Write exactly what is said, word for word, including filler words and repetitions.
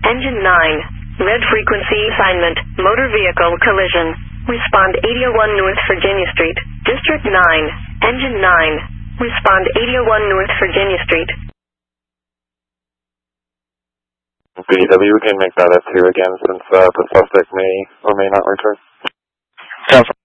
Engine nine. Red frequency assignment. Motor vehicle collision. Respond eight oh one North Virginia Street. District nine. Engine nine. Respond eight oh one North Virginia Street. B W can make that F two again since uh, the suspect may or may not return. Council.